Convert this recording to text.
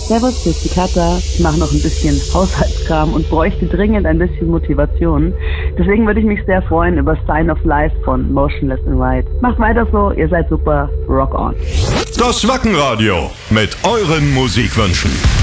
Servus, hier ist die Katja. Ich mache noch ein bisschen Haushaltskram und bräuchte dringend ein bisschen Motivation. Deswegen würde ich mich sehr freuen über Sign of Life von Motionless in White. Macht weiter so, ihr seid super. Rock on. Das Wackenradio mit euren Musikwünschen.